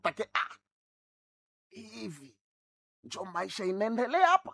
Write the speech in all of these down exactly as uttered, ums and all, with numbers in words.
take ah, hivi njo maisha inaendelea hapa.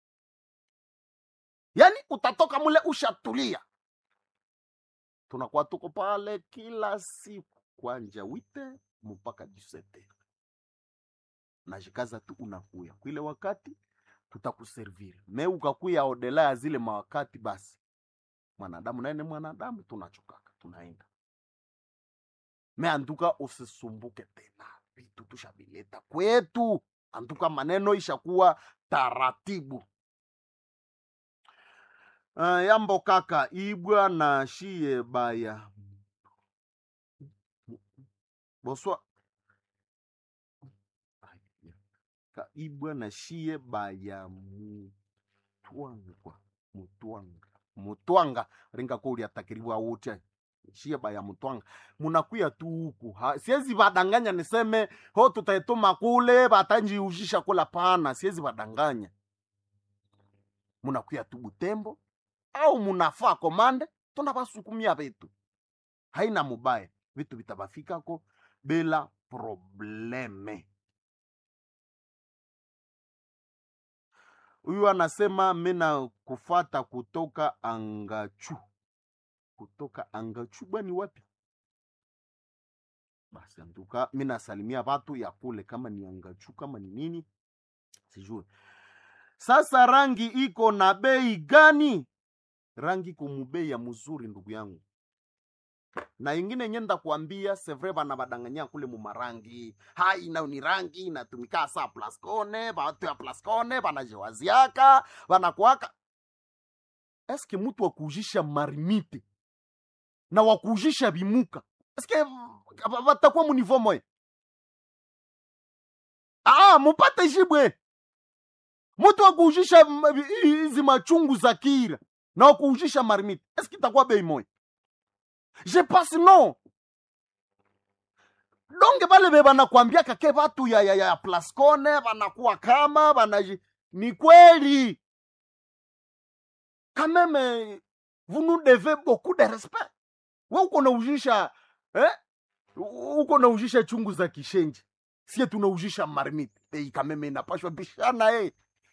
Yani utatoka mule ushatulia. Tunakuwa tuko pale kila siku kwanja wite mpaka disete. Najikaza tu unakuya. Kwile wakati tutakuserviri. Me ukakuya odela ya zile mawakati basi. Mwanadamu na ene mwanadamu tunachokaka. Tunaenda. Me antuka usisumbuke tena. Vitu tushabileta kwetu. Antuka maneno ishakuwa taratibu. Uh, yambo kaka ibwa na shie baya boswa ka ibwa na shie baya mutwanga mutwanga mutwanga ringa ko uli atakiriwa wote shie baya mutwanga munakuya tu huku siwezi badanganya niseme ho tutaituma kule batanji ujisha kula pana siwezi badanganya munakuya tu Butembo au munafaa komande tunabasukumia vitu haina mubaya vitu vitabafika ko bila probleme. Huyu anasema mina kufata kutoka Angachu. Kutoka Angachu bani wapi? Basi antuka mina salimia watu ya kule kama ni Angachu kama ni nini sijui. Sasa rangi iko na bei gani? Rangi kumubei ya mzuri ndugu yangu. Na ingine nyenda kuambia sevreba na badanganya kule mumarangi. Hai na ni rangi inatumika saa plaskone, batu ya plaskone banajewaziaka, banakuaka. Eske mtu wakujisha marimite na wakujisha bimuka? Eske watakuwa munivo moye? Ah, mupate jibwe. Mtu wakujisha hizi machungu za kira na wakujisha marimite. Eske itakuwa bei moye? Je passe non. Donge bale be banakuambia kake watu ya ya ya plaskone banakuwa kama banaji ni kweli. Quand même vous nous devez beaucoup de respect. Wewe uko na ujisha eh? Uko na ujisha chungu za kishenji. Sie tunaujisha marimite. Eh, quand même inapashwa bishana eh.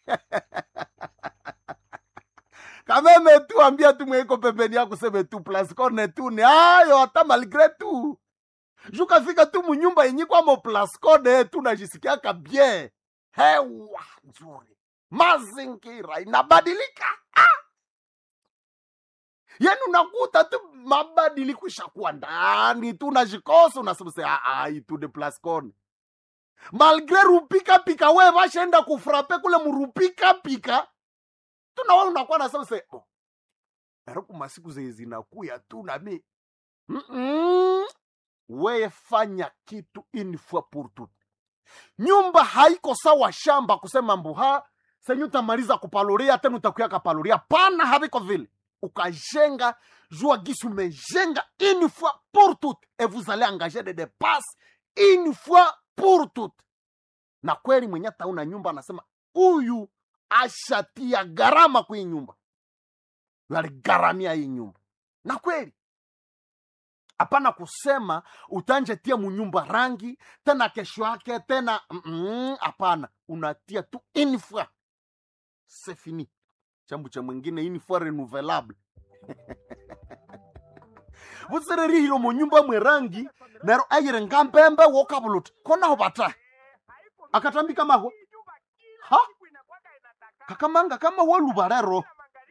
Kameme tu ambia tu mweko pembeni yako sebe tu plaskone tu ni ayo hata malgré tout. Juka fika tu munyumba yenye kwa mo plaskone tu najisikia ka bien. Hewa nzuri. Mazingira inabadilika. Ah! Yenu unakuta tu mabadiliko ishakuwa ndani tu najikosa unasema ah ah itu de plaskone. Malgré rupika pika we bashaenda kufrape kule murupika pika. Tunaona unakuwa na sasa oh. Eroku masiku zezi nakuya tu na mi. Mm -mm. Wewe fanya kitu une fois pour toutes. Nyumba haiko sawa shamba kusema mbuha, senyu tamaliza kupaloria tena utakuya kapaloria. Pana habiko vile. Ukajenga jua gisu mejenga une fois pour toutes et vous allez engager des dépenses une fois pour toutes. Na kweli mwenye tauna nyumba anasema huyu ashatia garama kwa hii nyumba. Yali garamia hii nyumba. Na kweli. Hapana kusema utanje tia munyumba rangi tena kesho yake tena hapana. Mm, unatia tu une fois. C'est fini. Chambu cha mwingine une fois renouvelable. Wuzereri hilo munyumba mwe rangi nero ayire ngambembe wokabulut. Kona hobata. Akatambika maho. Ha? Kakamanga kama walubarero.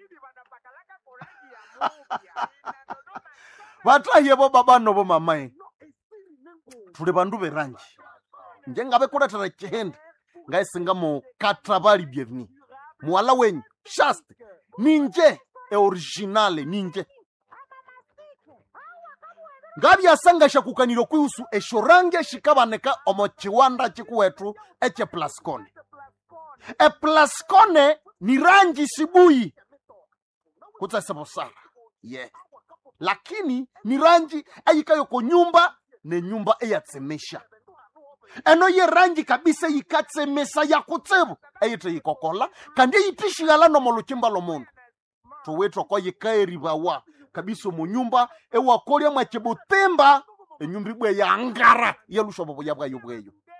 Watahiye bo baba no mamae. Tule bandu berangi. Njengabe kula tara chehende. Ngai singa mo katrabali bienvenue. Mwala wenyu shaste ninje e originale ninje. Ngabi asanga shakukaniro kwiusu eshorange shikabaneka omochiwanda chikuwetu eche plaskone. E plaskone ni rangi sibui. Kuta sebo sana. Yeah. Lakini ni rangi ayikayo ko nyumba ne nyumba eyatsemesha. Eno ye rangi kabisa yikatsemesa ya kutsebu. Eyite yikokola. Kandi yitishi yala no moluchimba lo mundu. Tuwetu kwa yikairi bawa. Kabisa mu nyumba ewa kolia mwachebutemba. E nyumbi bwe ya angara. Yelusho bobo yabwa yubweyo.